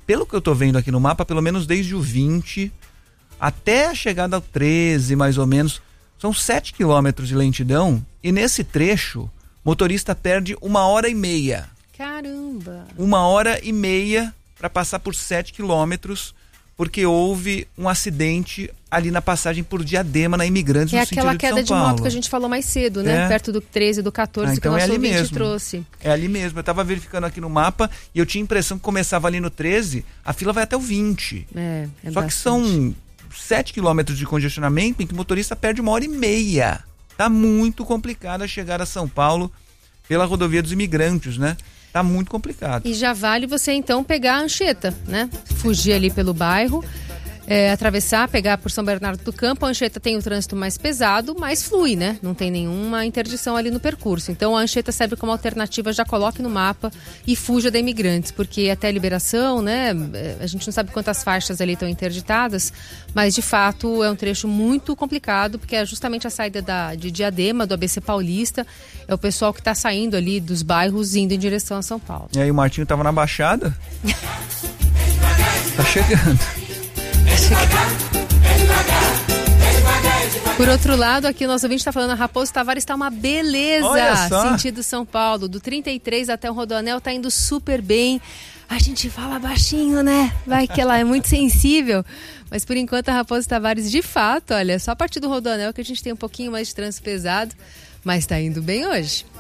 pelo que eu tô vendo aqui no mapa, pelo menos desde o 20 até a chegada ao 13, mais ou menos, são 7 quilômetros de lentidão, e nesse trecho, o motorista perde 1h30. Caramba! 1h30 para passar por 7 quilômetros, porque houve um acidente ali na passagem por Diadema, na Imigrantes, no sentido de São Paulo. É aquela queda de moto que a gente falou mais cedo, né? Perto do 13 e do 14, então que o nosso ouvinte trouxe. É ali mesmo. Eu estava verificando aqui no mapa e eu tinha a impressão que começava ali no 13, a fila vai até o 20. Só bastante. Que são 7 quilômetros de congestionamento em que o motorista perde 1h30. Tá muito complicado a chegar a São Paulo pela rodovia dos Imigrantes, né? Tá muito complicado. E já vale você então pegar a Anchieta, né? Fugir ali pelo bairro, atravessar, pegar por São Bernardo do Campo. A Anchieta tem o trânsito mais pesado, mas flui, né? Não tem nenhuma interdição ali no percurso. Então a Anchieta serve como alternativa, já coloque no mapa e fuja da Imigrantes, porque até a liberação, né? A gente não sabe quantas faixas ali estão interditadas, mas de fato é um trecho muito complicado, porque é justamente a saída de Diadema, do ABC Paulista. É o pessoal que está saindo ali dos bairros indo em direção a São Paulo. E aí o Martinho tava na Baixada? Tá chegando. Por outro lado, aqui o nosso ouvinte está falando, a Raposo Tavares está uma beleza, sentido São Paulo, do 33 até o Rodoanel tá indo super bem. A gente fala baixinho, né? Vai que ela é muito sensível. Mas por enquanto a Raposo Tavares, de fato, olha, só a partir do Rodoanel que a gente tem um pouquinho mais de trânsito pesado, mas tá indo bem hoje.